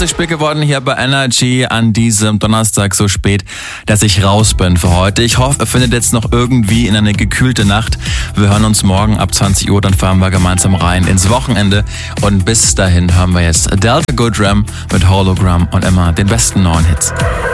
richtig spät geworden hier bei Energy an diesem Donnerstag so spät, dass ich raus bin für heute. Ich hoffe, ihr findet jetzt noch irgendwie in eine gekühlte Nacht. Wir hören uns morgen ab 20 Uhr, dann fahren wir gemeinsam rein ins Wochenende. Und bis dahin hören wir jetzt Delta Goodram mit Hologram und immer den besten neuen Hits.